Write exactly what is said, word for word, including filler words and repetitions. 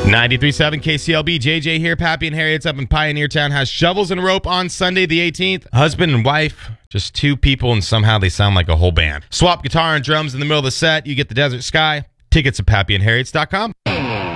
ninety-three point seven K C L B, J J here. Pappy and Harriet's up in Pioneer Town has Shovels and Rope on Sunday the eighteenth. Husband and wife, just two people, and somehow they sound like a whole band. Swap guitar and drums in the middle of the set. You get the Desert Sky. Tickets at pappy and harriets dot com.